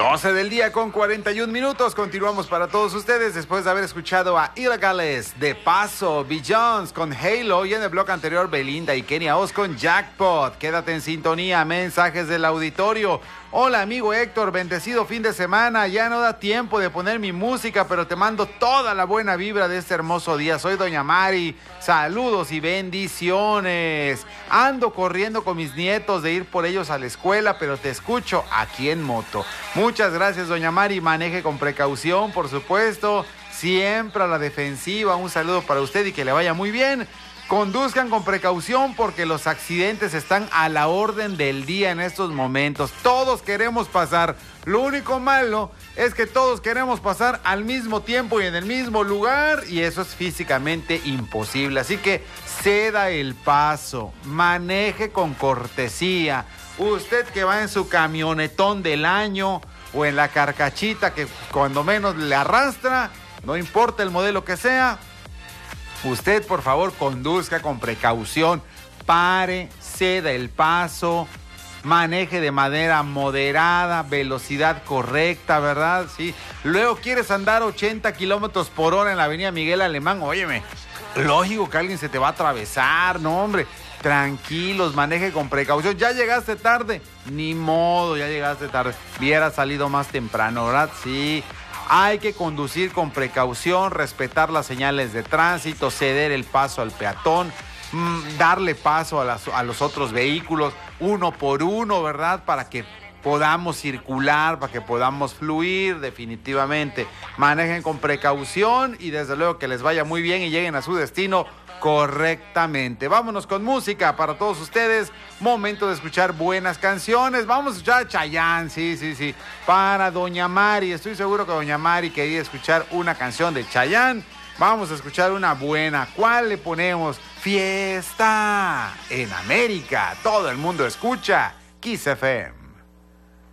12 del día con 41 minutos. Continuamos para todos ustedes después de haber escuchado a Illegales, De Paso, Jones con Halo y en el bloque anterior Belinda y Kenia Oz con Jackpot. Quédate en sintonía. Mensajes del auditorio. Hola amigo Héctor, bendecido fin de semana. Ya no da tiempo de poner mi música, pero te mando toda la buena vibra de este hermoso día. Soy Doña Mari. Saludos y bendiciones. Ando corriendo con mis nietos de ir por ellos a la escuela, pero te escucho aquí en moto. Muchas gracias, Doña Mari. Maneje con precaución, por supuesto. Siempre a la defensiva. Un saludo para usted y que le vaya muy bien. Conduzcan con precaución porque los accidentes están a la orden del día en estos momentos. Todos queremos pasar. Lo único malo es que todos queremos pasar al mismo tiempo y en el mismo lugar y eso es físicamente imposible. Así que ceda el paso, maneje con cortesía. Usted que va en su camionetón del año o en la carcachita que cuando menos le arrastra, no importa el modelo que sea, usted, por favor, conduzca con precaución, pare, ceda el paso, maneje de manera moderada, velocidad correcta, ¿verdad? Sí. Luego quieres andar 80 kilómetros por hora en la avenida Miguel Alemán, óyeme, lógico que alguien se te va a atravesar, no, hombre. Tranquilos, maneje con precaución. ¿Ya llegaste tarde? Ni modo, ya llegaste tarde. Hubiera salido más temprano, ¿verdad? Sí. Hay que conducir con precaución, respetar las señales de tránsito, ceder el paso al peatón, darle paso a los otros vehículos, uno por uno, ¿verdad? Para que podamos circular, para que podamos fluir definitivamente. Manejen con precaución y desde luego que les vaya muy bien y lleguen a su destino correctamente. Vámonos con música para todos ustedes. Momento de escuchar buenas canciones. Vamos a escuchar a Chayanne, sí. Para Doña Mari. Estoy seguro que Doña Mari quería escuchar una canción de Chayanne. Vamos a escuchar una buena. ¿Cuál le ponemos? Fiesta en América. Todo el mundo escucha Kiss FM.